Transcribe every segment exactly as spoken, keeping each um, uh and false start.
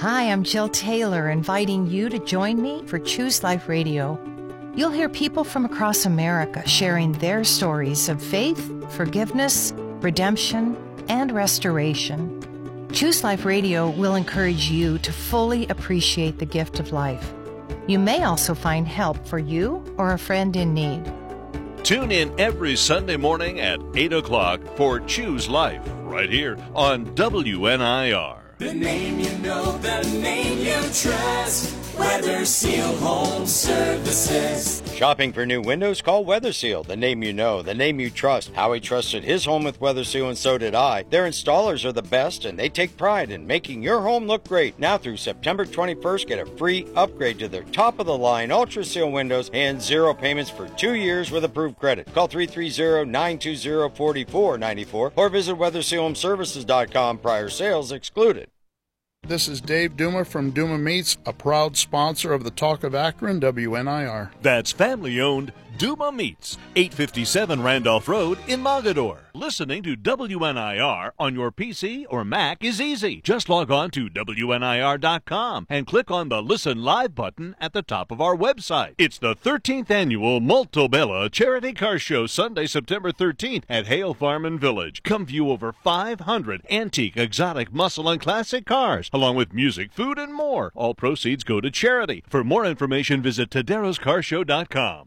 Hi, I'm Jill Taylor, inviting you to join me for Choose Life Radio. You'll hear people from across America sharing their stories of faith, forgiveness, redemption, and restoration. Choose Life Radio will encourage you to fully appreciate the gift of life. You may also find help for you or a friend in need. Tune in every Sunday morning at eight o'clock for Choose Life, right here on W N I R. The name you know, the name you trust. Weather Seal Home Services. Shopping for new windows? Call Weather Seal. The name you know, the name you trust. Howie trusted his home with Weather Seal, and so did I. Their installers are the best, and they take pride in making your home look great. Now through September twenty-first, get a free upgrade to their top-of-the-line Ultra Seal windows and zero payments for two years with approved credit. Call three three zero, nine two zero, four four nine four or visit weather seal home services dot com. Prior sales excluded. This is Dave Duma from Duma Meats, a proud sponsor of the Talk of Akron, W N I R. That's family-owned Duma Meats, eight fifty-seven Randolph Road in Mogador. Listening to W N I R on your P C or Mac is easy. Just log on to W N I R dot com and click on the Listen Live button at the top of our website. It's the thirteenth Annual Molto Bella Charity Car Show, Sunday, September thirteenth at Hale Farm and Village. Come view over five hundred antique, exotic, muscle, and classic cars, along with music, food, and more. All proceeds go to charity. For more information, visit Taderos Car Show dot com.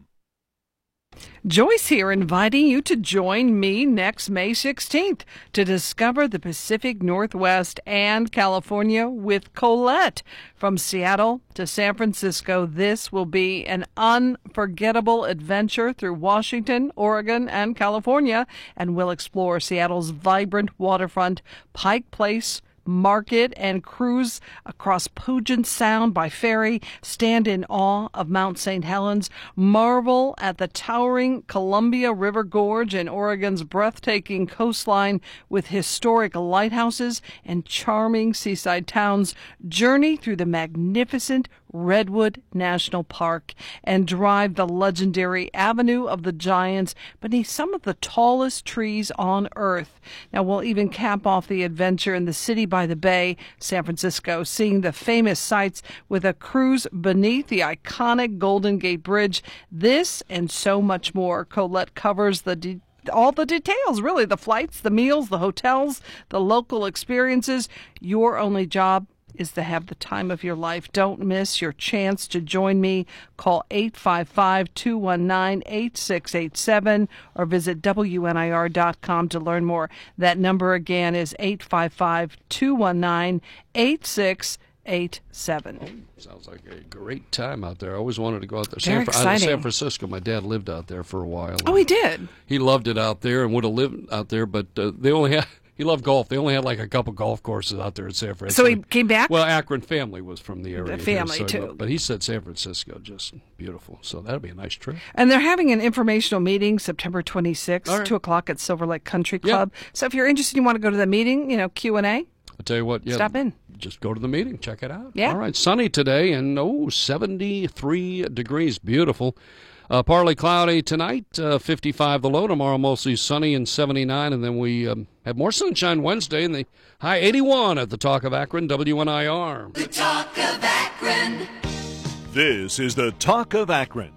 Joyce here, inviting you to join me next May sixteenth to discover the Pacific Northwest and California with Colette. From Seattle to San Francisco, this will be an unforgettable adventure through Washington, Oregon, and California, and we'll explore Seattle's vibrant waterfront, Pike Place Market, and cruise across Puget Sound by ferry, stand in awe of Mount Saint Helens, marvel at the towering Columbia River Gorge and Oregon's breathtaking coastline with historic lighthouses and charming seaside towns, journey through the magnificent Redwood National Park, and drive the legendary Avenue of the Giants beneath some of the tallest trees on Earth. Now, we'll even cap off the adventure in the city by the bay, San Francisco, seeing the famous sights with a cruise beneath the iconic Golden Gate Bridge. This and so much more. Colette covers the de- all the details, really, the flights, the meals, the hotels, the local experiences. Your only job is to have the time of your life. Don't miss your chance to join me. Call eight five five, two one nine, eight six eight seven or visit W N I R dot com to learn more. That number again is eight five five, two one nine, eight six eight seven. Sounds like a great time out there. I always wanted to go out there. Very San, exciting. Out of San Francisco. My dad lived out there for a while. Oh, he did? He loved it out there and would have lived out there, but uh, they only had... He loved golf. They only had like a couple golf courses out there in San Francisco. So he came back? Well, Akron family was from the area. The family, here, so, too. But he said San Francisco, just beautiful. So that'll be a nice trip. And they're having an informational meeting September twenty-sixth, All right. two o'clock at Silver Lake Country Club. Yeah. So if you're interested, you want to go to the meeting, you know, Q and A, I'll tell you what. Yeah, stop in. Just go to the meeting. Check it out. Yeah. All right. Sunny today and, oh, seventy-three degrees. Beautiful. Uh, partly cloudy tonight, uh, fifty-five the low. Tomorrow mostly sunny and seventy-nine. And then we um, have more sunshine Wednesday and the high eighty-one at the Talk of Akron, W N I R. The Talk of Akron. This is the Talk of Akron,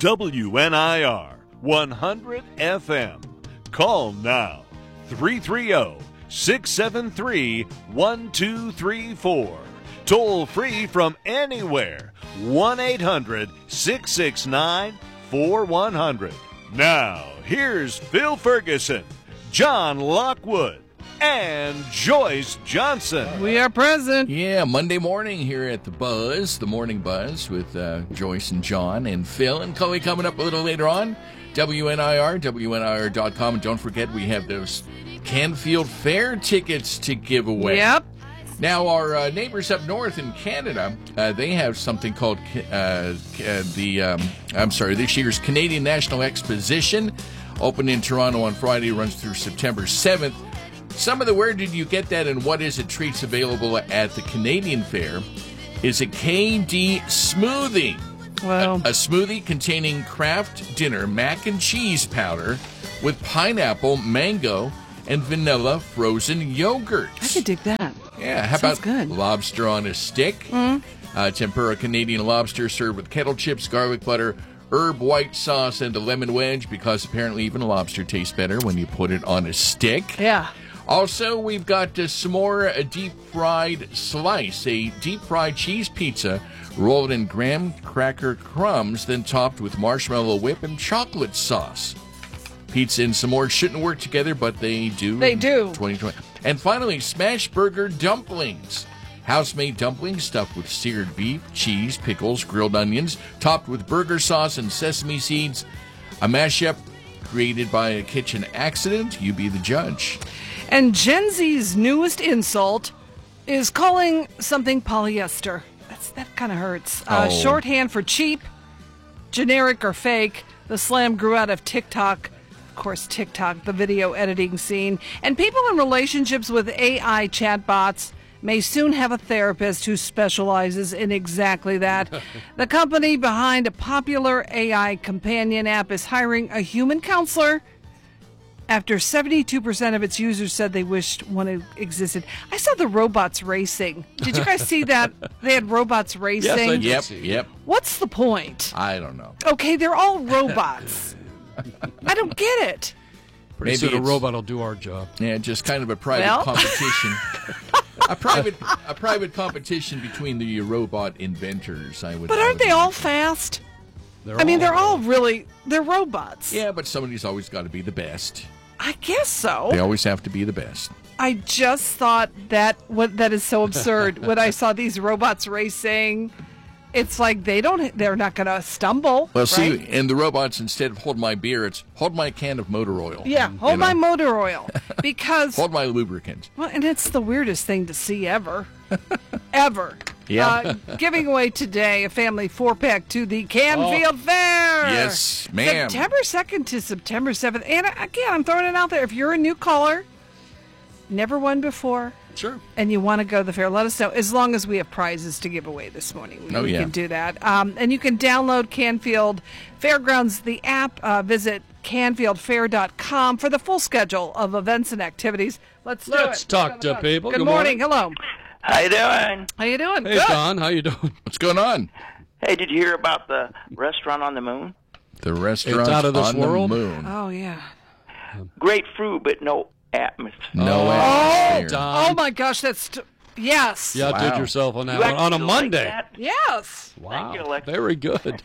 W N I R, one hundred F M. Call now, three three zero, six seven three, one two three four. Toll free from anywhere, one eight hundred, six six nine, four one zero zero. Now, here's Phil Ferguson, John Lockwood, and Joyce Johnson. We are present. Yeah, Monday morning here at the Buzz, the Morning Buzz with uh, Joyce and John and Phil and Chloe coming up a little later on. W N I R, W N I R dot com. And don't forget, we have those Canfield Fair tickets to give away. Yep. Now, our uh, neighbors up north in Canada, uh, they have something called uh, uh, the, um, I'm sorry, this year's Canadian National Exposition. Opened in Toronto on Friday, runs through September seventh. Some of the where did you get that and what is it treats available at the Canadian Fair is a K D smoothie. Well, A, a smoothie containing Kraft Dinner mac and cheese powder with pineapple, mango, and vanilla frozen yogurt. I could dig that. Yeah, how Sounds about good. lobster on a stick? Mm-hmm. Uh, tempura Canadian lobster served with kettle chips, garlic butter, herb white sauce, and a lemon wedge, because apparently even lobster tastes better when you put it on a stick. Yeah. Also, we've got uh, some more uh, deep-fried slice, a deep-fried cheese pizza rolled in graham cracker crumbs, then topped with marshmallow whip and chocolate sauce. Pizza and some more shouldn't work together, but they do. They in do. twenty twenty. And finally, smash burger dumplings. House-made dumplings stuffed with seared beef, cheese, pickles, grilled onions, topped with burger sauce and sesame seeds. A mashup created by a kitchen accident. You be the judge. And Gen Z's newest insult is calling something polyester. That's, that kind of hurts. Uh, Oh. Shorthand for cheap, generic, or fake. The slam grew out of TikTok. Of course, TikTok, the video editing scene. And people in relationships with A I chatbots may soon have a therapist who specializes in exactly that. The company behind a popular A I companion app is hiring a human counselor after seventy-two percent of its users said they wished one had existed. I saw the robots racing. Did you guys see that? They had robots racing. Yes, I did. Yep, see. yep. What's the point? I don't know. Okay, they're all robots. I don't get it. Pretty Maybe soon a it's- robot will do our job. Yeah, just kind of a private Well. competition. a private a private competition between the robot inventors, I would But I aren't would they all imagine. fast? They're I mean, they're all really, they're robots. Yeah, but somebody's always got to be the best. I guess so. They always have to be the best. I just thought that what that is so absurd. When I saw these robots racing, it's like they don't, they're not going to stumble. Well, see, right? and the robots, instead of hold my beer, it's hold my can of motor oil. Yeah, You hold know? my motor oil. Because, Hold my lubricant. well, and it's the weirdest thing to see ever. ever. Yeah. Uh, giving away today a family four-pack to the Canfield Fair. Yes, ma'am. September second to September seventh. And again, I'm throwing it out there. If you're a new caller, never won before, Sure. and you want to go to the fair, let us know. As long as we have prizes to give away this morning, we, Oh, we yeah. can do that. Um, and you can download Canfield Fairgrounds, the app. Uh, visit canfield fair dot com for the full schedule of events and activities. Let's do Let's it. talk to people. Good, Good morning. morning. Hello. How you doing? How you doing? Hey, Good. Don, how you doing? What's going on? Hey, did you hear about the restaurant on the moon? The restaurant out of this on world? the moon. Oh, yeah. Great food, but no atmosphere. No Oh, atmosphere. Don. Oh, my gosh. That's, t- yes. You outdid Wow. yourself on that You one. On a actually like Monday. that? Yes. Wow. Thank you, Alexa. Very good.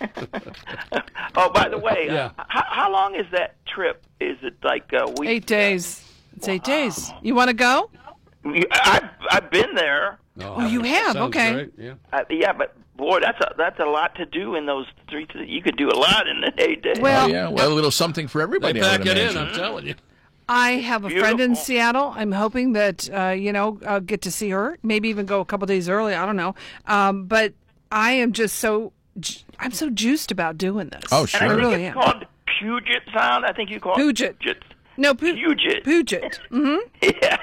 Oh, by the way, Yeah. uh, how, how long is that trip? Is it like a week? Eight days. It's eight days. You want to go? You- I've I've been there. Oh, you have? Sounds Okay. great, Yeah. Uh, yeah, but boy, that's a that's a lot to do in those three. You could do a lot in eight days. Well, Oh, yeah, well, a little something for They everybody. I pack would it in, imagine. I'm telling you. I have a friend in Beautiful. Seattle. I'm hoping that, uh, you know, I'll get to see her. Maybe even go a couple days early. I don't know. Um, but I am just so, ju- I'm so juiced about doing this. Oh, and sure. I I think really it's am. called Puget Sound. I think you call Puget. it Puget. No, Pu- Puget. Puget. Mm-hmm. Yeah.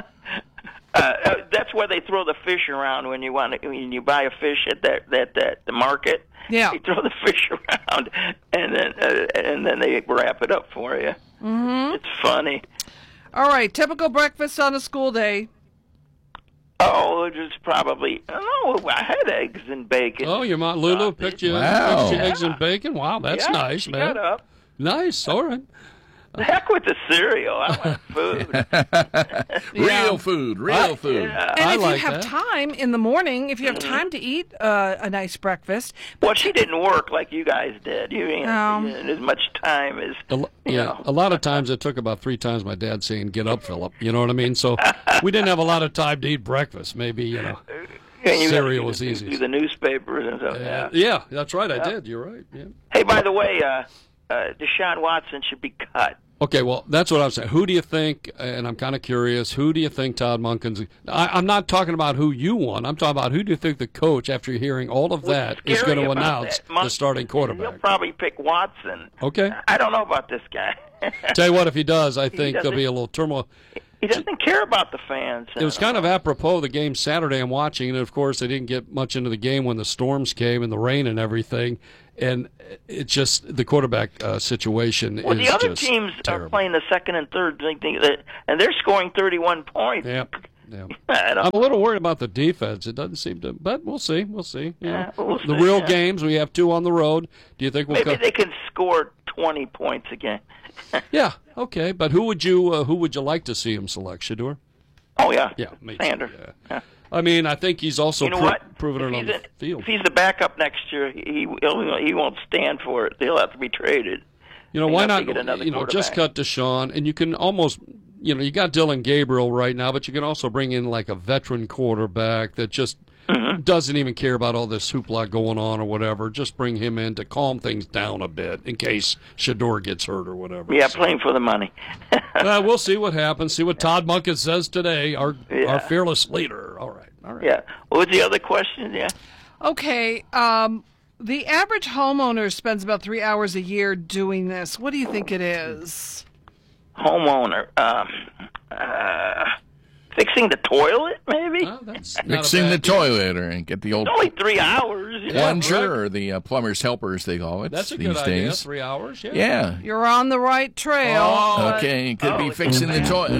Uh, uh, that's where they throw the fish around when you want to, when you buy a fish at that that, that the market. Yeah. They throw the fish around and then uh, and then they wrap it up for you. Mm-hmm. It's funny. All right. Typical breakfast on a school day. Oh, it was probably oh I had eggs and bacon. Oh, your mom, Lulu, Sausage. picked you, Wow. picked you eggs and bacon? Wow, that's Yeah, nice, she man. got up. Nice, all right. The heck with the cereal. I want food. Real food, real I- food. Yeah. And I if like you have that. time in the morning, if you have time to eat uh, a nice breakfast, Well, she didn't work like you guys did. You didn't Um, have as much time as A lo- you yeah, know. a lot of times it took about three times my dad saying, "Get up, Philip." You know what I mean? So we didn't have a lot of time to eat breakfast. Maybe you know. And you cereal have was to do- easy. Do the newspapers and stuff. Yeah, Yeah. yeah, that's right. I did. You're right. Yeah. Hey, by the way, uh, uh, Deshaun Watson should be cut. Okay, well, that's what I'm saying. Who do you think, and I'm kind of curious, who do you think Todd Monken's... I, I'm not talking about who you want. I'm talking about who do you think the coach, after hearing all of that, What's is going scary to about announce that, Mon- the starting He'll quarterback. probably pick Watson. Okay. I don't know about this guy. Tell you what, if he does, I think there'll doesn't- be a little turmoil. He doesn't care about the fans. It was kind of apropos of the game Saturday I'm watching, and of course they didn't get much into the game when the storms came and the rain and everything, and it's just the quarterback uh, situation Well, is the other just teams terrible. are playing the second and third thing, thing that, and they're scoring thirty-one points. Yeah. Yeah. I don't, I'm a little worried about the defense. It doesn't seem to, but we'll see. We'll see. You know, Yeah, we'll the see, real yeah. games, we have two on the road. Do you think we'll maybe co- they can score twenty points again. Yeah, okay. But who would you uh, who would you like to see him select, Shador? Oh, yeah. Yeah, me too, Sanders. yeah. Yeah. I mean, I think he's also You know pro- what? proven If it on he's the a- field. If he's the backup next year, he he'll, he won't stand for it. He'll have to be traded. You know, They why have to not, get another you know, just quarterback. cut Deshaun, and you can almost, you know, you got Dylan Gabriel right now, but you can also bring in like a veteran quarterback that just Mm-hmm. doesn't even care about all this hoopla going on or whatever. Just bring him in to calm things down a bit in case Shador gets hurt or whatever. Yeah, So, playing for the money. uh, we'll see what happens. See what Todd Monken says today, our Yeah. our fearless leader. All right, all right. Yeah. What was the other question? Yeah. Okay. Um, the average homeowner spends about three hours a year doing this. What do you think it is? Homeowner. Um, uh, fixing the toilet, maybe? Uh, that's not a Fixing bad the deal. toilet or get the old It's only three hours. You know? plunger right. or the uh, plumber's helper, as they call it That's a these good idea. days. Three hours. Yeah. Yeah. You're on the right trail. Oh, but- Okay, it could Oh, be it's fixing the bad. toilet.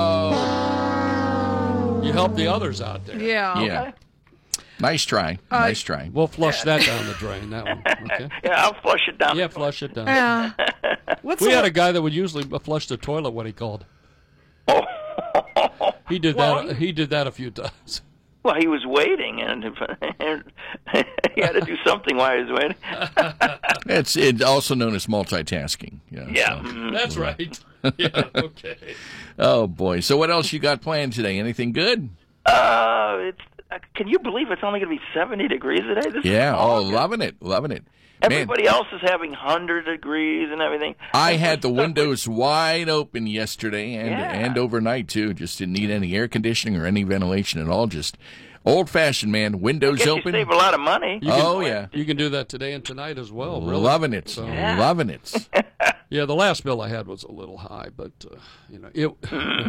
Oh. You help the others out there. Yeah. Yeah. Nice try. nice try. We'll flush that down the drain. That one. Okay. Yeah, I'll flush it down. Yeah, flush it down. Yeah. What's We the, had a guy that would usually flush the toilet when he called. Oh. He did Well, that. He did that a few times. Well, he was waiting, and, and he had to do something while he was waiting. It's it's also known as multitasking. Yeah. Yeah. so. mhm. That's right. Yeah. Okay. Oh boy. So what else you got planned today? Anything good? Uh, it's. Uh, can you believe it's only going to be seventy degrees today? This is Yeah. Oh, August. loving it. Loving it. Man, Everybody else is having one hundred degrees and everything. I had the windows wide open yesterday and Yeah. and overnight too. Just didn't need any air conditioning or any ventilation at all. Just old fashioned, man. Windows Guess you open. save a lot of money. You can- Oh yeah. You can do that today and tonight as well. Really. Loving it. So, Loving it. yeah, the last bill I had was a little high, but uh, you know it.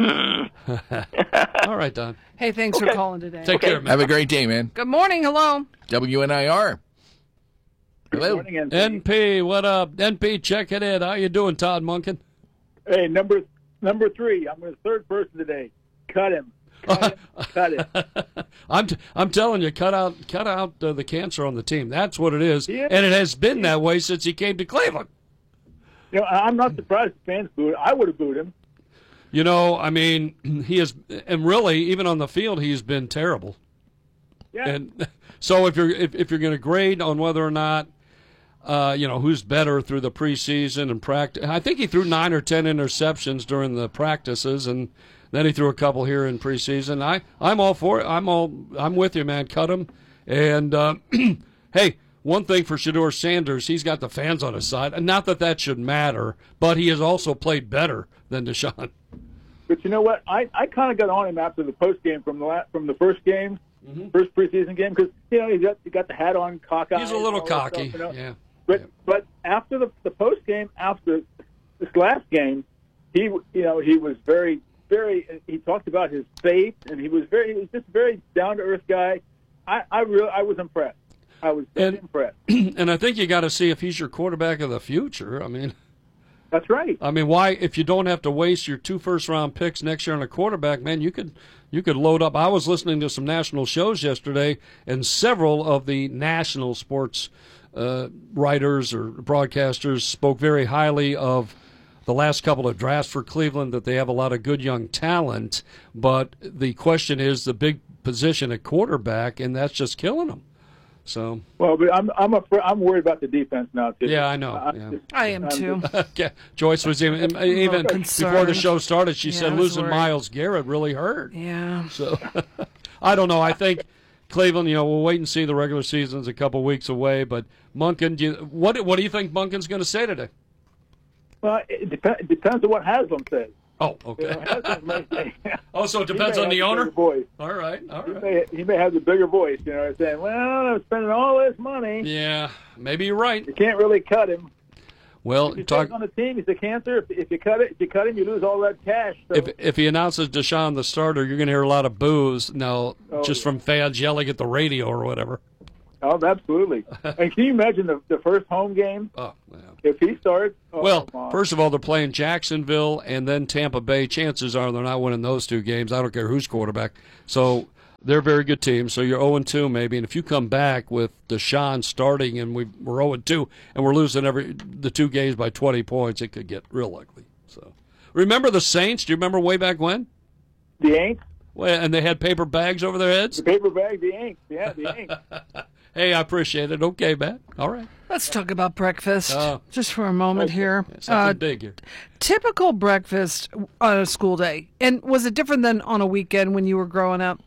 All right, Don. hey, thanks for calling today. Take care, man. Have a great day, man. Good morning. Hello. W N I R. Hello. N P, what up? N P, check it in. How you doing, Todd Monken? Hey, number number three. I'm the third person today. Cut him. Cut him. Cut him. I'm t- I'm telling you, cut out cut out uh, the cancer on the team. That's what it is, Yeah. and it has been that way since he came to Cleveland. You know, I'm not surprised the fans booed. I would have booed him. You know, I mean, he is, and really, even on the field, he's been terrible. Yeah. And so, if you're if, if you're going to grade on whether or not, uh, you know, who's better through the preseason and practice, I think he threw nine or ten interceptions during the practices, and then he threw a couple here in preseason. I I'm all for it. I'm all I'm with you, man. Cut him. And uh, hey, one thing for Shador Sanders, he's got the fans on his side, and not that that should matter, but he has also played better than Deshaun. But you know what? I, I kind of got on him after the post game from the la- from the first game, Mm-hmm. first preseason game, because you know he got he got the hat on, cockeyed. He's a little and all that cocky, stuff, you know? yeah. But Yeah. but after the the post game, after this last game, he you know he was very very. He talked about his faith, and he was very he was just a very down to earth guy. I I really I was impressed. I was very And- impressed. And I think you got to see if he's your quarterback of the future. I mean. That's right. I mean, why? If you don't have to waste your two first-round picks next year on a quarterback, man, you could you could load up. I was listening to some national shows yesterday, and several of the national sports uh, writers or broadcasters spoke very highly of the last couple of drafts for Cleveland. That they have a lot of good young talent, but the question is the big position at quarterback, and that's just killing them. So Well, but I'm I'm a, I'm worried about the defense now too. yeah, I know. I'm Yeah. just- I am I'm too. just- Yeah, Joyce was even even Concerned. before the show started. She Yeah, said I was losing worried. Myles Garrett really hurt. Yeah. So I don't know. I think Cleveland. You know, we'll wait and see. The regular season's a couple weeks away. But Monken, do you, what what do you think Monken's going to say today? Well, it, dep- it depends on what Haslam says. Oh, You okay. know, Haslam may say- Oh, so it he depends may on the have owner. bigger voice. All right, all He right. may, he may have the bigger voice, you know, saying, "Well, I'm spending all this money. Yeah, maybe you're right. You can't really cut him. Well, If you talk take on the team, he's a cancer. If, if you cut it, if you cut him, you lose all that cash." So, if if he announces Deshaun the starter, you're going to hear a lot of boos now, Oh, just yeah. from fans yelling at the radio or whatever. Oh, absolutely. And can you imagine the, the first home game? Oh, yeah. If he starts? Oh, Well, come on. first of all, they're playing Jacksonville and then Tampa Bay. Chances are they're not winning those two games. I don't care who's quarterback. So they're a very good team. So you're oh and two maybe. And if you come back with Deshaun starting and we, we're oh and two and we're losing every the two games by twenty points, it could get real ugly. So remember the Saints? Do you remember way back when? The Aints? Well, and they had paper bags over their heads? The paper bag, the Aints. Yeah, the Aints. Hey, I appreciate it. Okay, Matt. All right. Let's talk about breakfast Uh, just for a moment here. Something Uh, big here. typical breakfast on a school day. And was it different than on a weekend when you were growing up?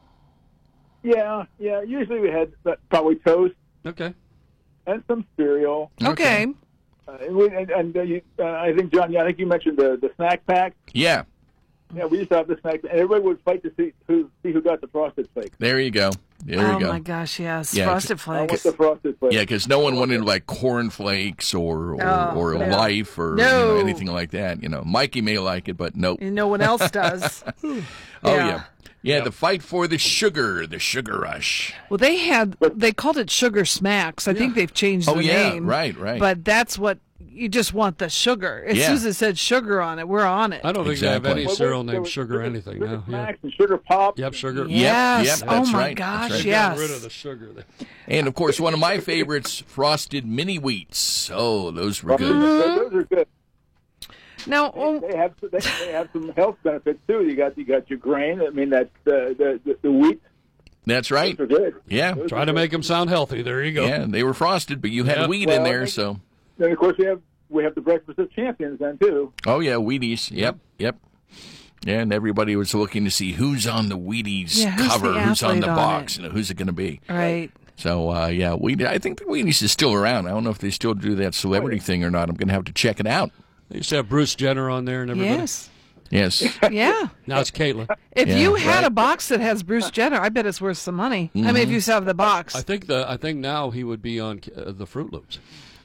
Yeah, yeah. Usually we had uh, probably toast Okay. and some cereal. Okay. Uh, and we, and, and uh, you, uh, I think, John, yeah, I think you mentioned the, the snack pack. Yeah, Yeah, we used to have the snack, and everybody would fight to see who see who got the frosted flakes. there you go. There oh, you go. my gosh, yes. Yeah, Frosted I want Flakes. the frosted flakes. Yeah, because no one wanted like corn flakes or or, Oh, or no. Life or No. you know, anything like that. You know, Mikey may like it, but nope. And no one else does. Oh Yeah. yeah. yeah, The fight for the sugar, the sugar rush. Well, they had, they called it Sugar Smacks. I think they've changed Oh, the yeah, name. right, right. But that's what, you just want the sugar. As Yeah. soon as it said sugar on it, we're on it. I don't think Exactly. they have any Well, cereal there named was sugar or anything sugar now. Yeah. Smacks and sugar pops. Yep, sugar. Yes. Yep, oh, that's my right, that's gosh, right. yes. Got rid of the sugar there. And of course, one of my favorites, frosted mini wheats. Oh, those were good. Those, those are good. Now, oh, They have they, they have some health benefits too. You got you got your grain. I mean, that's the the, the, the wheat. That's right. Those are good. Yeah, Those Try are to good. make them sound healthy. There you go. yeah, they were frosted, but you had Yeah. wheat Well, in I there, think- so. Then of course we have we have the breakfast of champions then too. Oh yeah, Wheaties. Yep, yep. Yeah, and everybody was looking to see who's on the Wheaties Yeah, who's cover, the who's on athlete the on box, it? you know, who's it going to be? right. So uh, yeah, Wheaties. I think the Wheaties is still around. I don't know if they still do that celebrity thing or not. I'm going to have to check it out. They used to have Bruce Jenner on there and everybody. Yes. Yes. Yeah. Now it's Caitlin. If Yeah, you had right. a box that has Bruce Jenner, I bet it's worth some money. I mean, if you still have the box. I think the I think now he would be on uh, the Fruit Loops.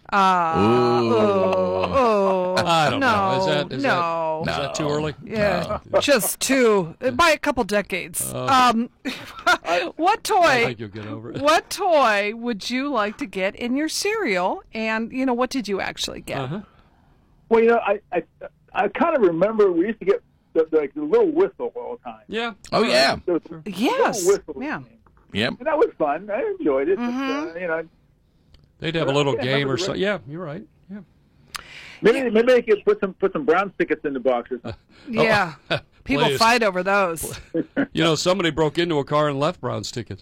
Oh, oh, I don't no, know. Is that is no. that is that too early? Yeah, just two by a couple decades. um, what I toy? think you'll get over it. What toy would you like to get in your cereal? And you know, what did you actually get? Uh-huh. Well, you know, I I, I kind of remember we used to get the, the, like, the little whistle all the time. Yeah. Oh yeah. There was a Yes. little whistle. Yeah. Yep. And that was fun. I enjoyed it. Mm-hmm. But, uh, you know, They'd have a little Yeah, game remember or the so. rest- Yeah, you're right. Yeah. maybe maybe they could put some put some brown tickets in the box or something. Yeah. People Please. fight over those. You know, somebody broke into a car and left Brown's ticket.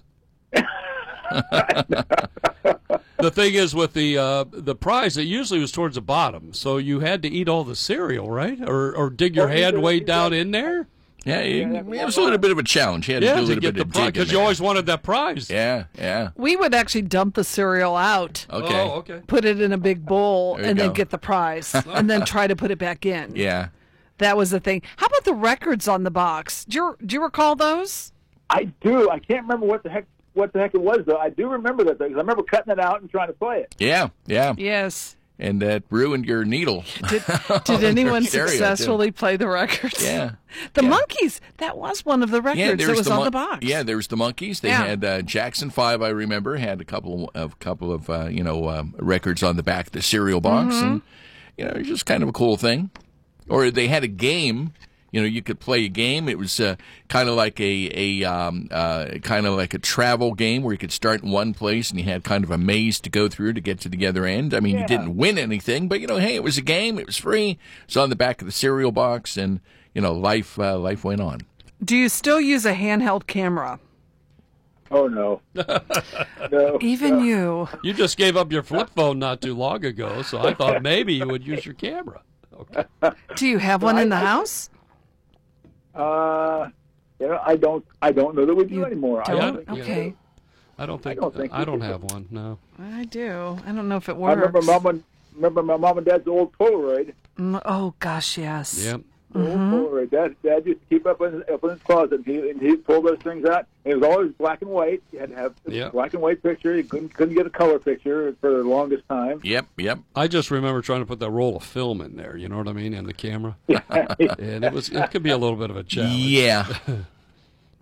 The thing is, with the uh, the prize, it usually was towards the bottom, so you had to eat all the cereal, right? Or or dig your Well, hand either- way either- down in there. Yeah, it, it was a little bit of a challenge. You had to Yeah, do a to little get bit the of prize digging because you there. always wanted that prize. Yeah, yeah. We would actually dump the cereal out. Okay. Oh, okay. Put it in a big bowl There you and then go. get the prize and then try to put it back in. Yeah. That was the thing. How about the records on the box? Do you, do you recall those? I do. I can't remember what the heck what the heck it was though. I do remember that because I remember cutting it out and trying to play it. Yeah, yeah. Yes. And that ruined your needle. Did, on did your anyone stereo, too. successfully play the records? Yeah. The Yeah. Monkees, that was one of the records that there's was on Mon- the box. Yeah, there was the Monkees. They Yeah. had uh, Jackson Five. I remember had a couple of couple of uh, you know um, records on the back of the cereal box, Mm-hmm. and you know it was just kind of a cool thing. Or they had a game. You know, you could play a game. It was uh, kind of like a a um, uh, kind of like a travel game where you could start in one place and you had kind of a maze to go through to get to the other end. I mean, you Yeah. didn't win anything, but you know, hey, it was a game. It was free. It's on the back of the cereal box, and you know, life uh, life went on. Do you still use a handheld camera? Oh no. no. Even you. You just gave up your flip phone not too long ago, so I thought maybe you would use your camera. Okay. Do you have one in the house? Uh, you know, I don't. I don't know that we do You anymore. I don't? think- Okay. I don't think I don't think I we don't do. have one. No. I do. I don't know if it I works. remember mom and remember my mom and dad's old Polaroid. Mm, oh, gosh, yes. Yep. The Old Polaroid. Dad, Dad used to keep up in, up in his closet, and he and he pulled those things out. And it was always black and white. You had to have a Yeah. black and white picture. You couldn't couldn't get a color picture for the longest time. Yep, yep. I just remember trying to put that roll of film in there. You know what I mean, in the camera, and it was it could be a little bit of a challenge. Yeah.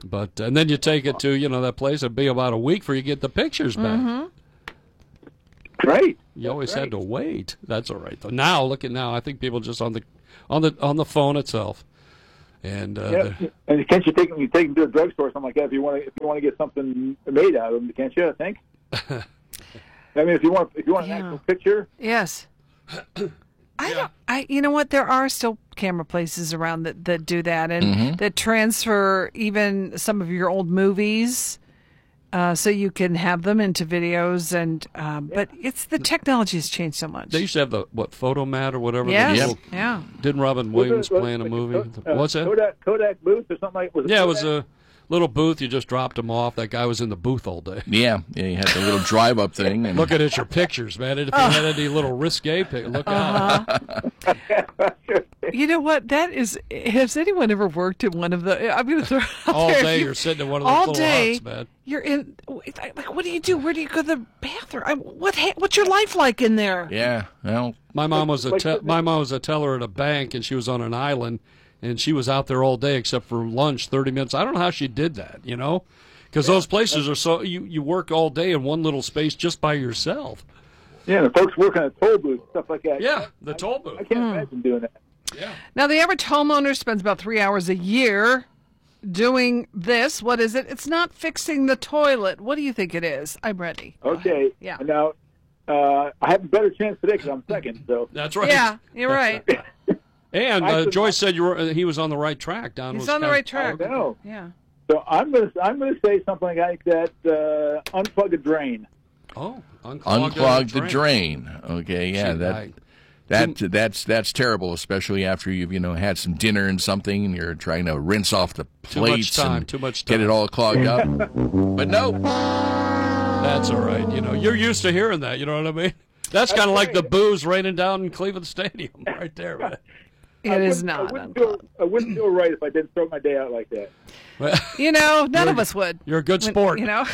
But and then you take it to, you know, that place. It'd be about a week before you get the pictures back. Mm-hmm. Great. You always Great. had to wait. That's all right though. Now look at now. I think people just on the on the on the phone itself. And uh, Yeah. the- And can't you take them? You take them to a drugstore or something like that if you want to. If you want to get something made out of them, can't you? I think. I mean, if you want, if you want an Yeah. actual picture. Yes. I don't. I. You know what? There are still camera places around that, that do that and Mhm. that transfer even some of your old movies, uh, so you can have them into videos. And um, but it's the technology has changed so much. they used to have the what Photomat or whatever. the Yes. little- Yeah. Didn't Robin Was it- Williams was it play in a like movie? uh, What's that? Kodak, Kodak booth or something like. Was it Yeah, it was Kodak? a little booth. You just dropped him off. That guy was in the booth all day. Yeah, yeah, you had the little drive-up thing. And Looking at your pictures, man. If you had any little risque pic, look out. Uh-huh. You know what? That is. Has anyone ever worked in one of the? I'm going to throw it out All there. day You- you're sitting in one of those all little day. huts, man. You're in. Like, what do you do? Where do you go to the bathroom? I, what? ha- What's your life like in there? yeah, well, My mom was a Like- te- my mom was a teller at a bank, and she was on an island, and she was out there all day except for lunch, thirty minutes. I don't know how she did that, you know, because those places are so you you work all day in one little space just by yourself. Yeah, the folks working at toll booths, stuff like that. Yeah, the toll booth. I can't imagine doing that. Yeah. Now, the average homeowner spends about three hours a year doing this. What is it? It's not fixing the toilet. What do you think it is? I'm ready. Go Okay. ahead. Yeah. Now, uh, I have a better chance today because I'm second. So. That's right. Yeah, you're right. And I uh, could- Joyce said you were uh, he was on the right track. Don He's was on the kind right track. I know. Yeah. So I'm gonna I'm gonna say something like that. Uh, unplug a drain. Oh, unclog, unclog the drain. Okay, yeah, See, that I- that that's that's terrible, especially after you've you know had some dinner and something, and you're trying to rinse off the Too much plates time, and too much get time. it all clogged up. But no, That's all right. You know, you're used to hearing that. You know what I mean? That's kind of like the booze raining down in Cleveland Stadium right there, man. It I is wouldn't- I not. wouldn't, feel, I wouldn't feel right if I didn't start my day out like that. Well, You know, none of us would. you're a good When- sport. You know,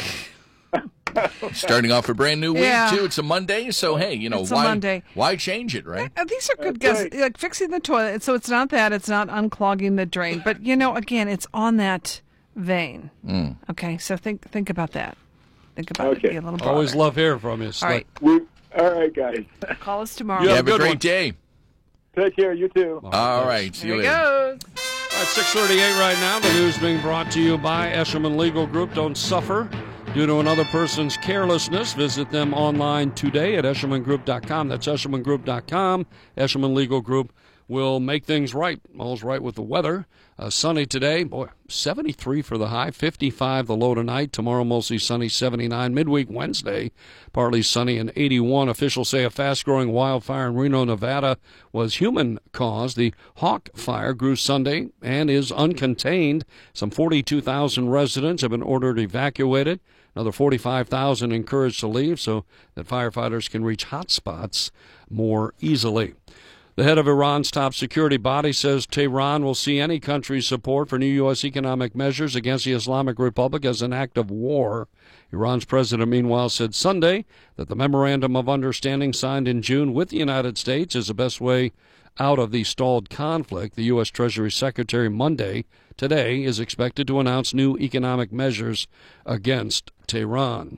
starting off a brand new week Yeah. too. It's a Monday, so hey, you know It's a why Monday. why change it, right? Uh, these are good That's guesses. right. Like fixing the toilet. So it's not that. It's not unclogging the drain. But you know, again, it's on that vein. Mm. Okay, so think think about that. Think about Okay. it. Be a little broader. Always love hearing from you. All Slick. right, We, all right, guys. call us tomorrow. You You have have a a good great one. day. Take care. You too. All right, see Here you he later. goes. All right, six thirty-eight right now. The news being brought to you by Eshelman Legal Group. Don't suffer due to another person's carelessness. Visit them online today at eshelman group dot com. That's eshelman group dot com. Eshelman Legal Group will make things right. All's right with the weather. Uh, sunny today. Boy, seventy-three for the high, fifty-five the low tonight. Tomorrow mostly sunny, seventy-nine. Midweek Wednesday, partly sunny and eighty-one. Officials say a fast-growing wildfire in Reno, Nevada was human-caused. The Hawk Fire grew Sunday and is uncontained. Some forty-two thousand residents have been ordered evacuated. Another forty-five thousand encouraged to leave so that firefighters can reach hot spots more easily. The head of Iran's top security body says Tehran will see any country's support for new U S economic measures against the Islamic Republic as an act of war. Iran's president, meanwhile, said Sunday that the memorandum of understanding signed in June with the United States is the best way out of the stalled conflict. The U S. Treasury Secretary Monday, today, is expected to announce new economic measures against Tehran.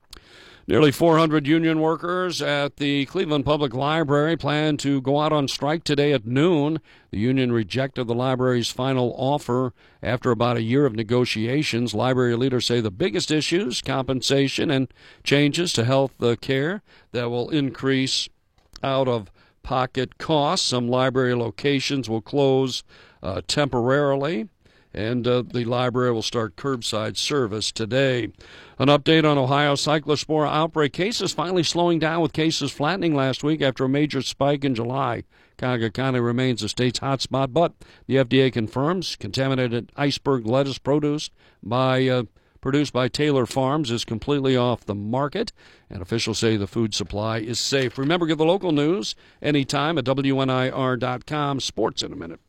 Nearly four hundred union workers at the Cleveland Public Library plan to go out on strike today at noon. The union rejected the library's final offer after about a year of negotiations. Library leaders say the biggest issues, compensation and changes to health care that will increase out-of-pocket costs. Some library locations will close uh, temporarily. And uh, the library will start curbside service today. An update on Ohio cyclospora outbreak cases finally slowing down, with cases flattening last week after a major spike in July. Cuyahoga County remains the state's hotspot, but the F D A confirms contaminated iceberg lettuce produced by uh, produced by Taylor Farms is completely off the market, and officials say the food supply is safe. Remember, get the local news anytime at W N I R dot com. Sports in a minute.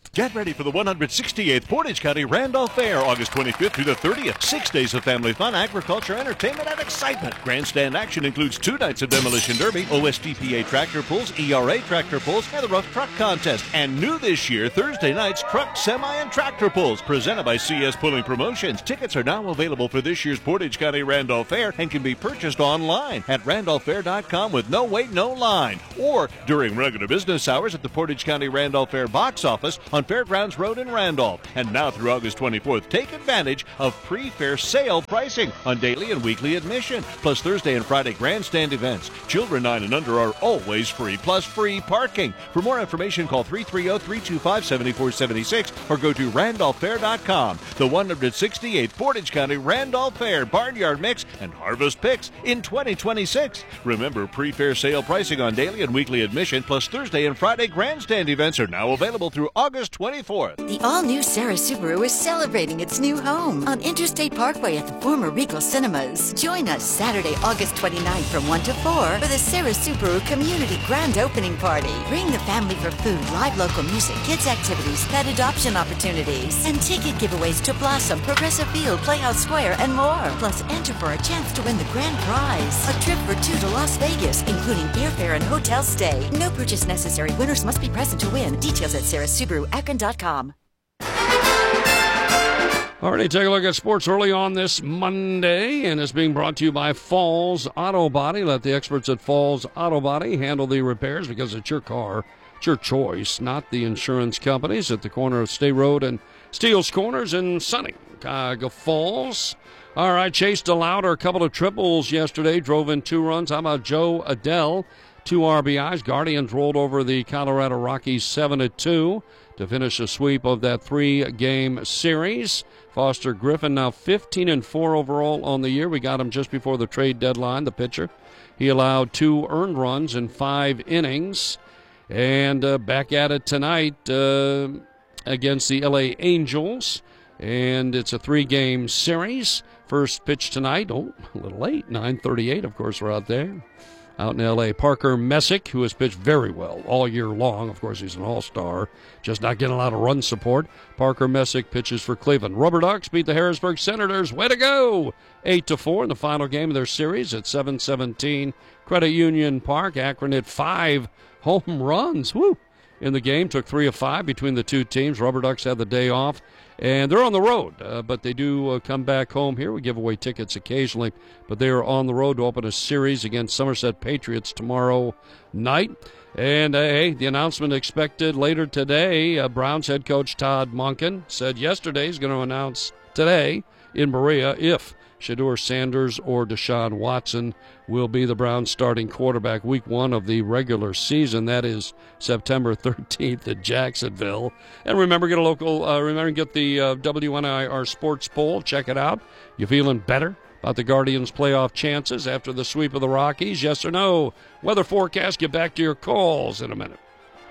Get ready for the one hundred sixty-eighth Portage County Randolph Fair, August twenty-fifth through the thirtieth. Six days of family fun, agriculture, entertainment, and excitement. Grandstand action includes two nights of Demolition Derby, O S D P A tractor pulls, E R A tractor pulls, and the Rough Truck Contest. And new this year, Thursday nights, truck, semi, and tractor pulls, presented by C S Pulling Promotions. Tickets are now available for this year's Portage County Randolph Fair and can be purchased online at randolph fair dot com with no wait, no line, or during regular business hours at the Portage County Randolph Fair box office on Fairgrounds Road in Randolph. And now through August twenty-fourth, take advantage of pre-fair sale pricing on daily and weekly admission, plus Thursday and Friday grandstand events. Children nine and under are always free, plus free parking. For more information, call three three zero, three two five, seven four seven six or go to randolph fair dot com. The one hundred sixty-eighth Portage County Randolph Fair Barnyard Mix and Harvest Picks in twenty twenty-six. Remember, pre-fair sale pricing on daily and weekly admission, plus Thursday and Friday grandstand events are now available through August twenty-fourth. The all-new Sarah Subaru is celebrating its new home on Interstate Parkway at the former Regal Cinemas. Join us Saturday, August twenty-ninth from one to four for the Sarah Subaru Community Grand Opening Party. Bring the family for food, live local music, kids activities, pet adoption opportunities, and ticket giveaways to Blossom, Progressive Field, Playhouse Square, and more. Plus, enter for a chance to win the grand prize, a trip for two to Las Vegas, including airfare and hotel stay. No purchase necessary. Winners must be present to win. Details at sarah subaru akron dot com. All right, take a look at sports early on this Monday, and it's being brought to you by Falls Auto Body. Let the experts at Falls Auto Body handle the repairs because it's your car, it's your choice, not the insurance companies. At the corner of State Road and Steele's Corners in sunny Cuyahoga Falls. All right, Chase DeLauder, a couple of triples yesterday, drove in two runs. How about Joe Adell? Two R B Is. Guardians rolled over the Colorado Rockies seven to two to finish a sweep of that three-game series. Foster Griffin now fifteen and four overall on the year. We got him just before the trade deadline, the pitcher. He allowed two earned runs in five innings. And uh, back at it tonight uh, against the L A Angels. And it's a three-game series. First pitch tonight, oh, a little late, nine thirty-eight, of course, we're out there. Out in L A, Parker Messick, who has pitched very well all year long. Of course, he's an all-star, just not getting a lot of run support. Parker Messick pitches for Cleveland. Rubber Ducks beat the Harrisburg Senators. Way to go! eight to four in the final game of their series at seven seventeen Credit Union Park. Akron hit five home runs. Woo! In the game, took three of five between the two teams. Rubber Ducks had the day off, and they're on the road, uh, but they do uh, come back home here. We give away tickets occasionally, but they are on the road to open a series against Somerset Patriots tomorrow night. And, uh, hey, the announcement expected later today. Uh, Browns head coach Todd Monken said yesterday he's going to announce today in Berea if Shedeur Sanders or Deshaun Watson will be the Browns starting quarterback week one of the regular season. That is September thirteenth at Jacksonville. And remember, get a local, uh, remember, get the uh, W N I R Sports Poll. Check it out. You feeling better about the Guardians' playoff chances after the sweep of the Rockies? Yes or no? Weather forecast. Get back to your calls in a minute.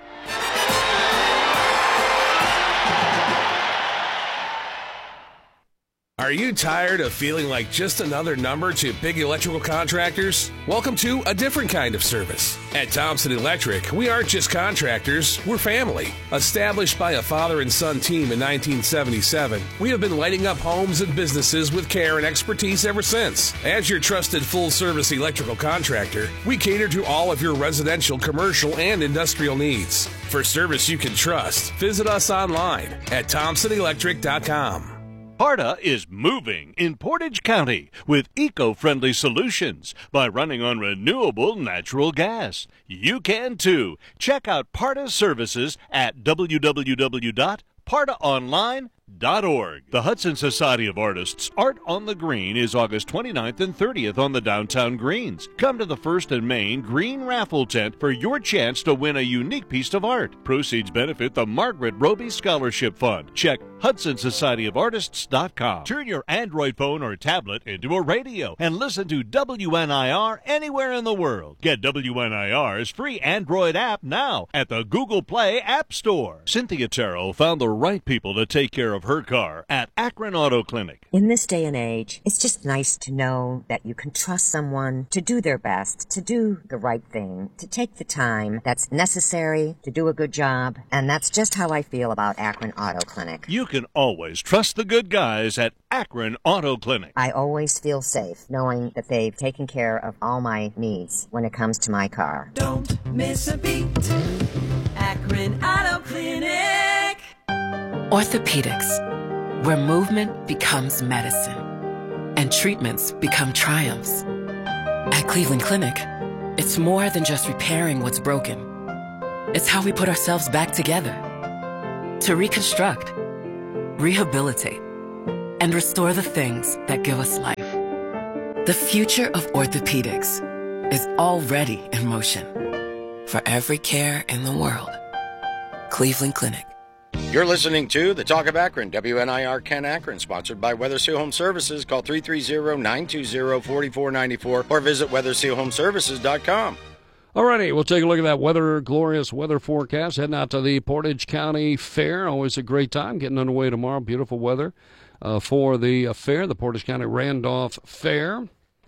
Are you tired of feeling like just another number to big electrical contractors? Welcome to a different kind of service. At Thompson Electric, we aren't just contractors, we're family. Established by a father and son team in nineteen seventy-seven, we have been lighting up homes and businesses with care and expertise ever since. As your trusted full-service electrical contractor, we cater to all of your residential, commercial, and industrial needs. For service you can trust, visit us online at thompson electric dot com. PARTA is moving in Portage County with eco-friendly solutions by running on renewable natural gas. You can too. Check out PARTA services at w w w dot parta online dot org. The Hudson Society of Artists Art on the Green is August twenty-ninth and thirtieth on the downtown greens. Come to the First and Main Green Raffle Tent for your chance to win a unique piece of art. Proceeds benefit the Margaret Roby Scholarship Fund. Check hudson society of artists dot com. Turn your Android phone or tablet into a radio and listen to W N I R anywhere in the world. Get W N I R's free Android app now at the Google Play App Store. Cynthia Terrell found the right people to take care of of her car at Akron Auto Clinic. In this day and age, it's just nice to know that you can trust someone to do their best, to do the right thing, to take the time that's necessary to do a good job, and that's just how I feel about Akron Auto Clinic. You can always trust the good guys at Akron Auto Clinic. I always feel safe knowing that they've taken care of all my needs when it comes to my car. Don't miss a beat. Akron Auto Clinic. Orthopedics, where movement becomes medicine and treatments become triumphs. At Cleveland Clinic, it's more than just repairing what's broken. It's how we put ourselves back together to reconstruct, rehabilitate, and restore the things that give us life. The future of orthopedics is already in motion. For every care in the world, Cleveland Clinic. You're listening to The Talk of Akron, W N I R Ken Akron, sponsored by Weather Seal Home Services. Call three three zero, nine two zero, four four nine four or visit weather seal home services dot com. All righty, we'll take a look at that weather, glorious weather forecast. Heading out to the Portage County Fair. Always a great time. Getting underway tomorrow. Beautiful weather uh, for the uh, fair, the Portage County Randolph Fair.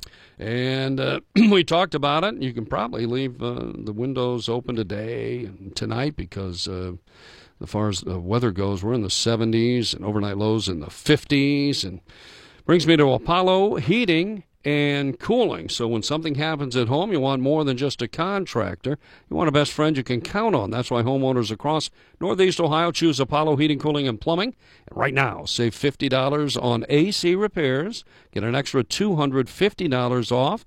And uh, we talked about it. You can probably leave uh, the windows open today and tonight because uh, as far as the weather goes, we're in the seventies and overnight lows in the fifties. And brings me to Apollo Heating and Cooling. So when something happens at home, you want more than just a contractor. You want a best friend you can count on. That's why homeowners across Northeast Ohio choose Apollo Heating, Cooling, and Plumbing. And right now, save fifty dollars on A C repairs. Get an extra two hundred fifty dollars off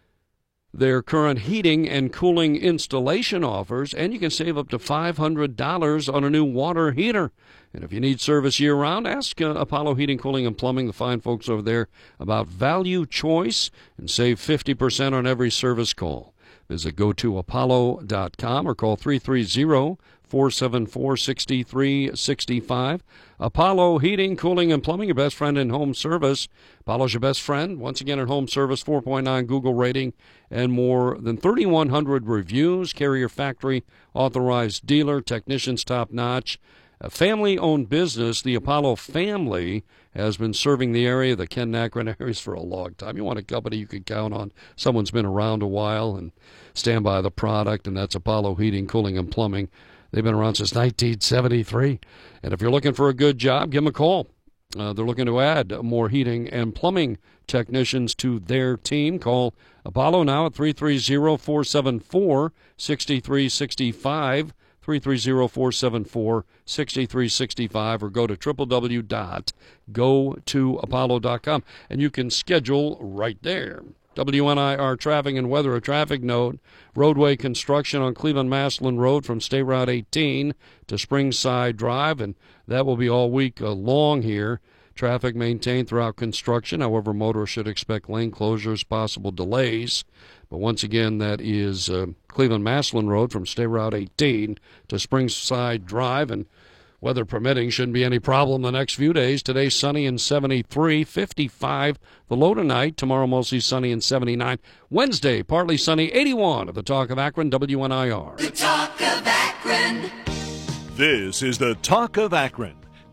their current heating and cooling installation offers, and you can save up to five hundred dollars on a new water heater. And if you need service year-round, ask uh, Apollo Heating, Cooling, and Plumbing, the fine folks over there, about value choice, and save fifty percent on every service call. Visit go to apollo dot com or call three three zero, four seven four, six three six five. Apollo Heating, Cooling, and Plumbing, your best friend in home service. Apollo's your best friend. Once again, at home service, four point nine Google rating, and more than thirty-one hundred reviews. Carrier Factory, authorized dealer, technicians top-notch. A family-owned business, the Apollo family, has been serving the area, the Ken Akron areas, for a long time. You want a company you can count on. Someone's been around a while and stand by the product, and that's Apollo Heating, Cooling, and Plumbing. They've been around since nineteen seventy-three. And if you're looking for a good job, give them a call. Uh, they're looking to add more heating and plumbing technicians to their team. Call Apollo now at three three zero, four seven four, six three six five. three three zero, four seven four, six three six five or go to w w w dot go to apollo dot com, and you can schedule right there. W N I R traffic and weather, a traffic note. Roadway construction on Cleveland-Maslin Road from State Route eighteen to Springside Drive, and that will be all week uh, long here. Traffic maintained throughout construction. However, motorists should expect lane closures, possible delays. But once again, that is uh, Cleveland-Maslin Road from State Route eighteen to Springside Drive, and weather permitting, shouldn't be any problem the next few days. Today, sunny and seventy-three, fifty-five the low tonight. Tomorrow, mostly sunny and seventy-nine. Wednesday, partly sunny, eighty-one at the Talk of Akron, W N I R. The Talk of Akron. This is the Talk of Akron,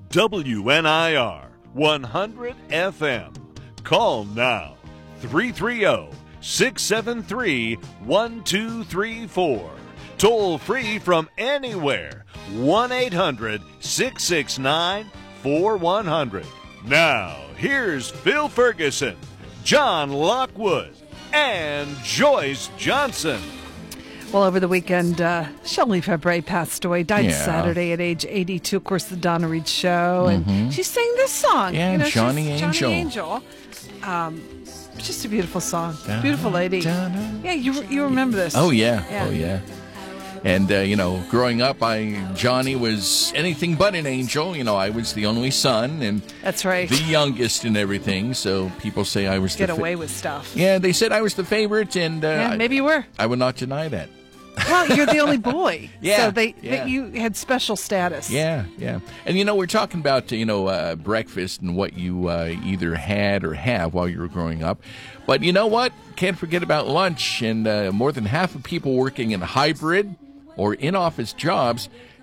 W N I R, one hundred F M. Call now, three three zero, six seven three, one two three four. Toll free from anywhere, one eight hundred, six six nine, four one zero zero. Now, here's Phil Ferguson, John Lockwood, and Joyce Johnson. Well, over the weekend, uh, Shelley Fabre passed away, died Yeah. Saturday at age eighty-two. Of course, the Donna Reed Show, and Mhm. she sang this song. Yeah, you know, Johnny she's Angel. Johnny Angel. Um, just a beautiful song. Donna, Beautiful lady. Donna. Yeah, you you remember this? Oh, yeah. Yeah. Oh, yeah. And, uh, you know, growing up, I Johnny was anything but an angel. You know, I was the only son and That's right. the youngest and everything. So people say I was Get the fa- away with stuff. Yeah, they said I was the favorite, and uh, Yeah, I- maybe you were. I would not deny that. Well, you're the only boy. Yeah, So they, yeah. they you had special status. Yeah, yeah. And, you know, we're talking about, you know, uh, breakfast and what you uh, either had or have while you were growing up. But you know what? Can't forget about lunch. And uh, more than half of people working in hybrid or in-office jobs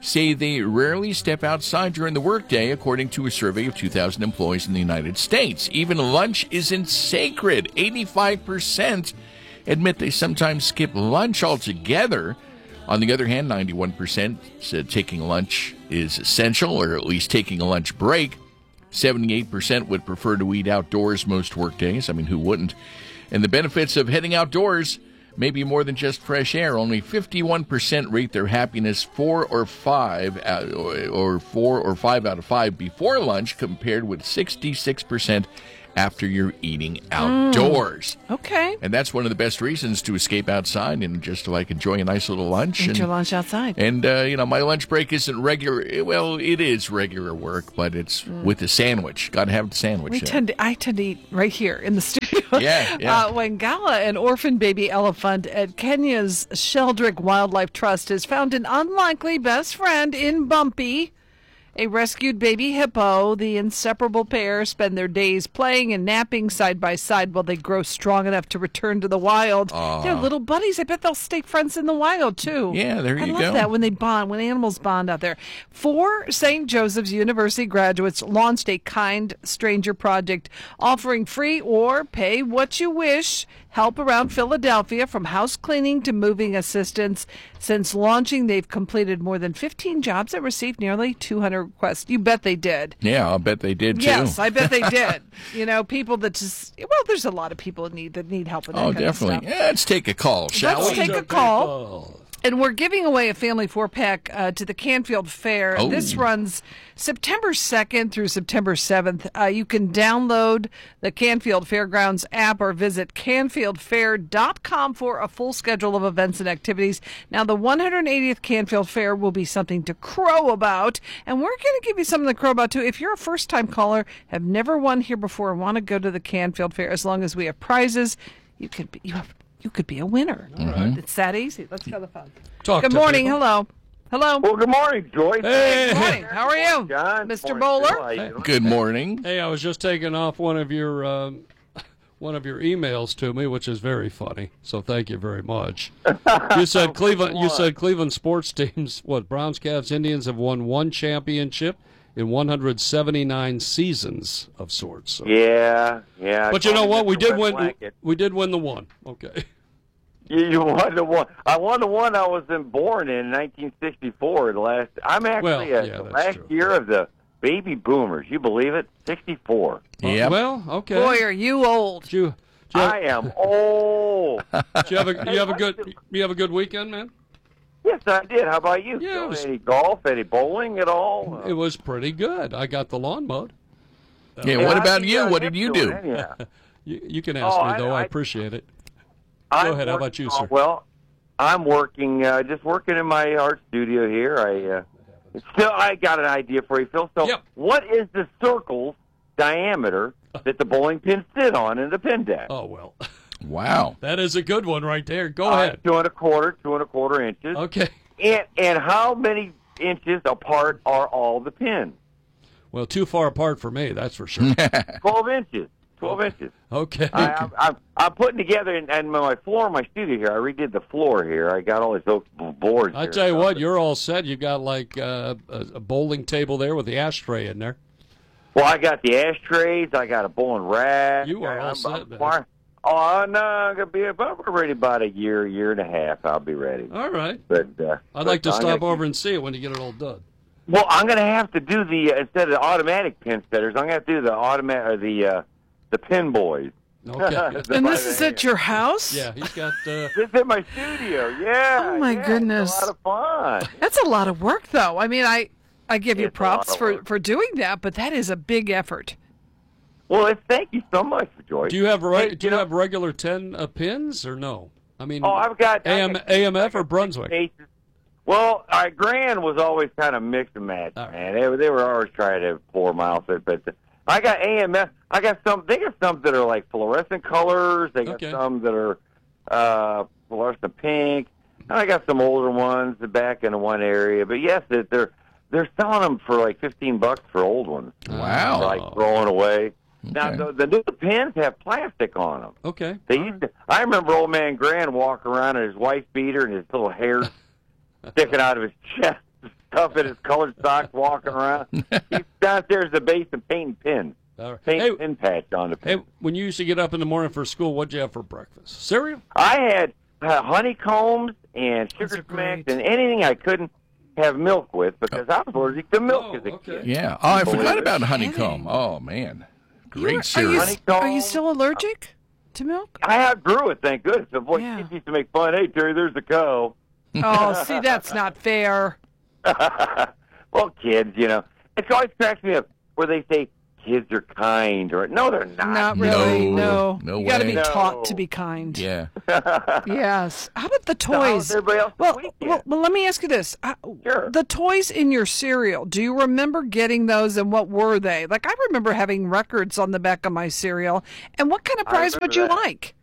say they rarely step outside during the workday, according to a survey of two thousand employees in the United States. Even lunch isn't sacred. eighty-five percent admit they sometimes skip lunch altogether. On the other hand, ninety-one percent said taking lunch is essential, or at least taking a lunch break. seventy-eight percent would prefer to eat outdoors most workdays. I mean, who wouldn't? And the benefits of heading outdoors may be more than just fresh air. Only fifty-one percent rate their happiness four or five, out, or four or five out of five before lunch, compared with sixty-six percent after you're eating outdoors. Mm, okay. And that's one of the best reasons to escape outside and just like enjoy a nice little lunch. Eat and, your lunch outside. And, uh, you know, my lunch break isn't regular. Well, it is regular work, but it's mm. with a sandwich. Got to have the sandwich. We there. tend to, I tend to eat right here in the studio. Yeah, yeah. Uh, Wangala, an orphan baby elephant at Kenya's Sheldrick Wildlife Trust, has found an unlikely best friend in Bumpy, a rescued baby hippo. The inseparable pair spend their days playing and napping side by side while they grow strong enough to return to the wild. Aww. They're little buddies. I bet they'll stay friends in the wild, too. Yeah, there I you love go. that when they bond, when animals bond out there. Four Saint Joseph's University graduates launched a Kind Stranger project offering free or pay what you wish help around Philadelphia, from house cleaning to moving assistance. Since launching, they've completed more than fifteen jobs that received nearly two hundred requests. You bet they did. Yeah, I'll bet they did, too. Yes, I bet they did. You know, people that just, well, there's a lot of people in need that need help with that Oh, kind definitely. of stuff. Yeah, let's take a call, shall Let's we? take a call. And we're giving away a family four-pack uh, to the Canfield Fair. Oh. This runs September second through September seventh. Uh, you can download the Canfield Fairgrounds app or visit canfield fair dot com for a full schedule of events and activities. Now, the one hundred eightieth Canfield Fair will be something to crow about, and we're going to give you something to crow about, too. If you're a first-time caller, have never won here before, and want to go to the Canfield Fair, as long as we have prizes, you could be, you have You could be a winner. Mm-hmm. It's that easy. Let's go to the phone. Talk good to morning. people. Hello. Hello. Well, good morning, Joyce. Hey. Good morning. How are you, John. Mister Good morning, Bowler? Phil. How you doing? Good morning. Hey, I was just taking off one of your um, one of your emails to me, which is very funny. So thank you very much. You said Cleveland. You said Cleveland sports teams. What? Browns, Cavs, Indians have won one championship in one hundred seventy-nine seasons of sorts. So. Yeah, yeah. But you know what? We Mister did Red win. Blanket. We did win the one. Okay. You, you won the one. I won the one I was in, born in nineteen sixty-four. The last. I'm actually Well, uh, yeah, the that's last true. year of the baby boomers. You believe it? sixty-four. Yep. Well, okay. Boy, are you old. Did you, did you have, I am old. did you have a you have a good you have a good weekend, man? Yes, I did. How about you? Yeah, it Phil? was- Any golf? Any bowling at all? It was pretty good. I got the lawn mowed. Yeah, Yeah, what I about think you? you're What did you do? doing it, yeah. You, you can ask Oh, me I- though. I, I- appreciate it. I'm Go ahead. How working- about you, oh, sir? Well, I'm working, uh, just working in my art studio here. I uh, still, I got an idea for you, Phil. So, Yep. what is the circle's diameter that the bowling pins sit on in the pin deck? Oh well, Wow. that is a good one right there. Go Uh, ahead. Two and a quarter, two and a quarter inches. Okay. And and how many inches apart are all the pins? Well, too far apart for me, that's for sure. Twelve inches. Twelve inches. Okay. I, I'm, I'm, I'm putting together, and, and my floor, my studio here, I redid the floor here. I got all these oak boards. I here. tell you what, you're all set. You got like uh, a, a bowling table there with the ashtray in there. Well, I got the ashtrays. I got a bowling rack. You are I, all I'm, set, I'm man. far- Oh, no, I'm gonna be about ready about a year, year and a half. I'll be ready. All right. But uh, I'd like to but I'm stop gonna- over and see it when you get it all done. Well, I'm gonna have to do the uh, instead of the automatic pin setters. I'm gonna have to do the automatic or the uh, the pin boys. Okay. And this is at your house? Yeah, he's got. Uh, This is my studio. Yeah. Oh, my yeah, goodness. It's a lot of fun. That's a lot of work, though. I mean, I, I give you It's a lot props of for, work. for doing that, but that is a big effort. Well, it's, thank you so much, Joyce. do you have re- Hey, do you know- have regular ten uh, pins or no? I mean, Oh, I've got A M, A M F or Brunswick. cases. Well, our Grand was always kind of mix and match, All right. man. They, were- they were always trying to pour mouth it, but I got A M F. I got some. They got some that are like fluorescent colors. They got Okay. some that are uh, fluorescent pink. And I got some older ones back in one area. But yes, that they're they're selling them for like fifteen bucks for old ones. Wow. For, like throwing away. Now Okay. the, the new pins have plastic on them. Okay. They used to. I remember old man Grand walk around in his wife beater and his little hair sticking out of his chest. stuff in his colored socks walking around. He's downstairs at the basement painting pins. All right. Paint Hey, pin patch on the pin. hey, when you used to get up in the morning for school, what'd you have for breakfast? Cereal? I had uh, honeycombs and sugar smacks and anything I couldn't have milk with because I was allergic to milk as a kid. Yeah. Oh, I forgot about honeycomb. Oh, man. Great Are cereal. you, are you still allergic to milk? I outgrew it, thank goodness. The boy Yeah. kids used to make fun. Hey, Terry, there's the cow. Oh, see, that's not fair. Well, kids, you know. It always cracks me up where they say kids are kind. or No, they're not. Not really, no. No you got to way. be taught to be kind. Yeah. Yes. How about the So how's toys? everybody else well, this well, well, let me ask you this. Uh, The toys in your cereal, do you remember getting those and what were they? Like, I remember having records on the back of my cereal. And what kind of I prize would you remember that. like?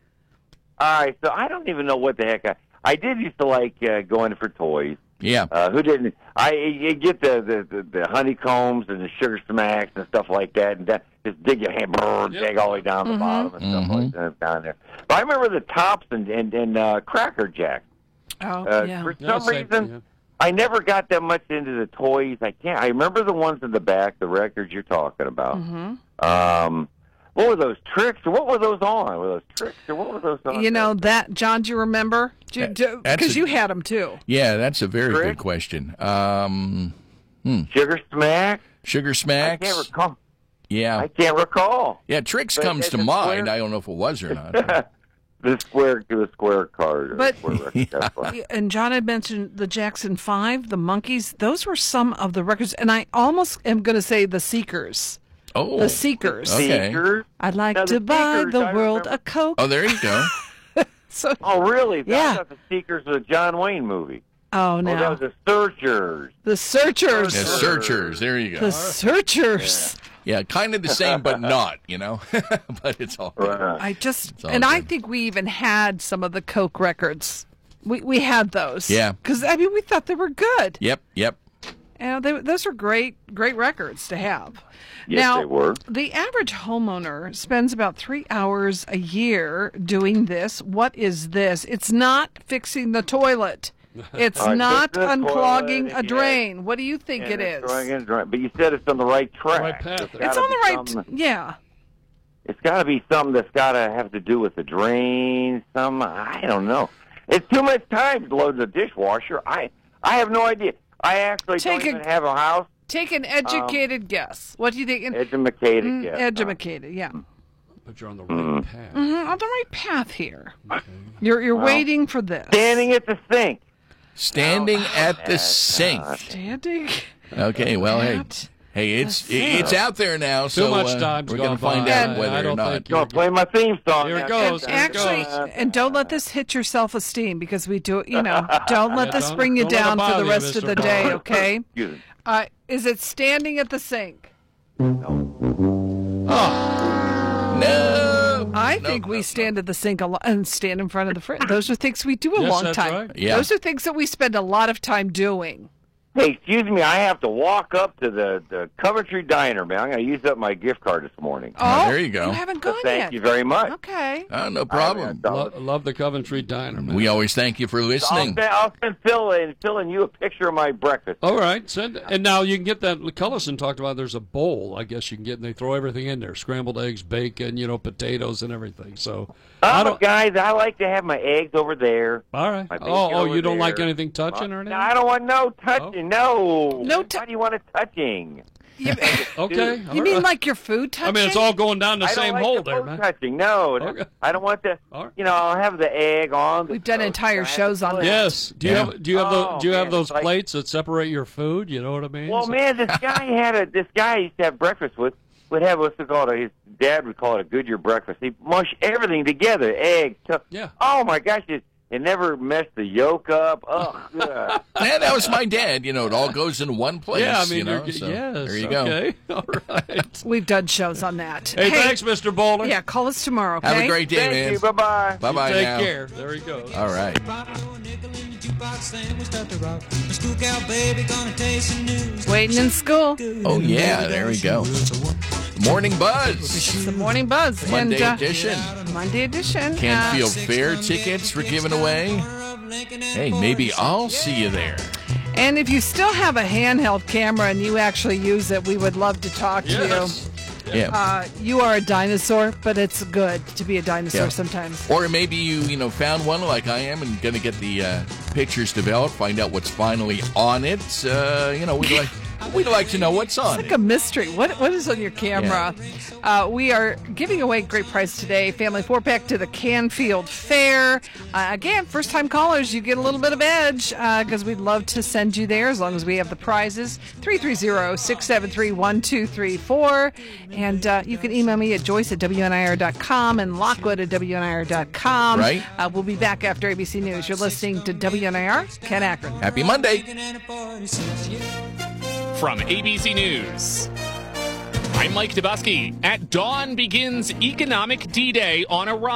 All right, so I don't even know what the heck I... I did used to like uh, going for toys. Yeah. Uh, who didn't? I you get the, the, the, the honeycombs and the sugar smacks and stuff like that, and that, just dig your hand, brrr, dig all the way down the Mm-hmm. bottom and stuff like that down there. But I remember the tops and and, and uh, Cracker Jack. Oh, Uh, yeah. For Yeah, some same, reason, yeah. I never got that much into the toys. I can't. I remember the ones in the back, the records you're talking about. Mm-hmm. Um, what were those tricks? Or what were those on? Were those tricks? Or what were those on? You know, that, John, do you remember? That- that's Because a- you had them, too. Yeah, that's a very Trick? good question. Um, hmm. Sugar Smack? Sugar I Smacks? can't recall. Yeah. I can't recall. Yeah, Tricks But comes it's to a mind. square- I don't know if it was or not. The square, the square card. Or But- square record, that's what- And John had mentioned the Jackson Five, the Monkees. Those were some of the records. And I almost am going to say the Seekers. Oh. The Seekers. Okay. Seekers? I'd like Now, the to buy Seekers, the I world remember- a Coke. Oh, there you go. So, Oh, really? Yeah. I thought the Seekers was a John Wayne movie. oh, Oh, no. that was the Searchers. the Searchers. Yeah, Searchers. There you go. The Searchers. Yeah, kind of the same, but not, you know? But it's all good. Right. I just, It's all and I good. think we even had some of the Coke records. We we had those. Yeah. Because, I mean, we thought they were good. Yep, yep. And they, those are great, great records to have. Yes, now, they were. the average homeowner spends about three hours a year doing this. What is this? It's not fixing the toilet. It's All right, not fixing the unclogging toilet, a yeah. drain. What do you think And it it's is? going in dry- But you said it's on the right track. Right path. It's It's gotta on the be right. something- Yeah. It's got to be something that's got to have to do with the drain. Some I don't know. It's too much time to load the dishwasher. I I have no idea. I actually Take don't a- even have a house. Take an educated guess. What do you think? Educated, Mm, yes. Educated, yeah. But you're on the right path. hmm on the right path here. You're you're Well, waiting for this. Standing at the sink. Standing Oh, at the sink. Standing. Okay, well, hey. At Hey, it's the sink. it's out there now, so much uh, time's we're gone going to find by. out And- whether I or don't not. think Gonna play my theme song. Here it now. goes. And Here it actually, goes. and don't let this hit your self-esteem because we do, you know, don't let Yeah, this don't- bring you don't let it down for bother the you, rest of Mister the day, Ball. okay? Excuse me. Uh, is it standing at the sink? No. I No, think we no, stand at the sink a lot and stand in front of the fridge. Those are things we do a Yes, long that's time. right. Yeah. Those are things that we spend a lot of time doing. Hey, excuse me. I have to walk up to the, the Coventry Diner, man. I'm going to use up my gift card this morning. Oh, there you go. You haven't So gone thank yet. you very much. Okay. Oh, no problem. I- I- Lo- love the Coventry Diner, man. We always thank you for I'll listening. send, I'll send Phil and Phil and you a picture of my breakfast. All right, send and now you can get that. Cullison talked about. There's a bowl, I guess you can get, and they throw everything in there: scrambled eggs, bacon, you know, potatoes, and everything. So, I Oh, don't. guys, I like to have my eggs over there. All right. My bacon Oh, oh, over you don't like there. anything touching or No, anything? I don't want no touching. No. No tou- Why do you want it touching? You, Okay. you all mean right. like your food touching? I mean, it's all going down the I same don't like hole the there, food man. touching. No, Okay. I don't want the. All right. You know, I'll have the egg on. The We've done toast. entire I have shows the on plate. Yes. Do you Yeah. have do you have the Oh, do you have man, those it's like- plates that separate your food? You know what I mean? Well, So- man, this guy had a. This guy I used to have breakfast with would have what's it called? His dad would call it a Goodyear breakfast. He mush everything together, egg. To- Yeah. Oh my gosh, it, it never messed the yolk up. Oh, yeah. Yeah, that was my dad. You know, it all goes in one place. yeah, I mean, you know, you're, so yes. there you go. Okay. All right. We've done shows on that. Hey, thanks, Mister Bowler. Yeah, call us tomorrow, okay? Have a great day, Thank man. you. Bye bye. Bye bye Take now. care. There he goes. All right. Waiting in school. Oh, yeah, there we go. Morning Buzz. It's the Morning Buzz. Monday and, uh, edition. Monday edition. Canfield Uh, Fair tickets were given away. Hey, maybe I'll see you there. And if you still have a handheld camera and you actually use it, we would love to talk to Yes. you. Yeah. Uh, you are a dinosaur, but it's good to be a dinosaur Yeah. sometimes. Or maybe you, you know, found one like I am and going to get the uh, pictures developed, find out what's finally on it. Uh, you know, we'd like we'd like to know what's on It's like it. a mystery. What What is on your camera? Uh, we are giving away a great prize today. Family four-pack to the Canfield Fair. Uh, again, first-time callers, you get a little bit of edge because uh, we'd love to send you there as long as we have the prizes. three three zero, six seven three, one two three four. And uh, you can email me at Joyce at W N I R dot com and Lockwood at W N I R dot com. Right. Uh, we'll be back after A B C News. You're listening to W N I R, Ken Akron. Happy Monday. From A B C News, I'm Mike Dubusky. At dawn begins Economic D-Day on a run.